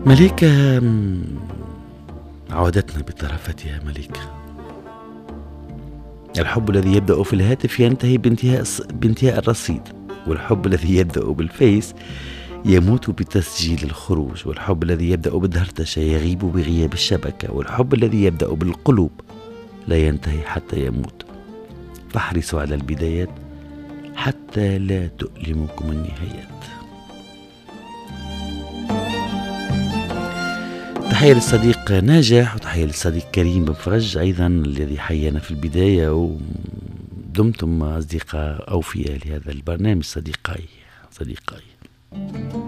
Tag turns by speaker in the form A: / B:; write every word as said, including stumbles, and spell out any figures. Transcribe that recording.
A: مليكة عودتنا بطرفتها. مليكة، الحب الذي يبدأ في الهاتف ينتهي بانتهاء بانتهاء الرصيد، والحب الذي يبدأ بالفيس يموت بتسجيل الخروج، والحب الذي يبدأ بالدردشة يغيب بغياب الشبكة، والحب الذي يبدأ بالقلوب لا ينتهي حتى يموت. فاحرصوا على البدايات حتى لا تؤلمكم النهايات. تحية للصديق ناجح، وتحية للصديق كريم بن فرج أيضا الذي حيانا في البداية، ودمتم أصدقاء أوفياء لهذا البرنامج. صديقي صديقي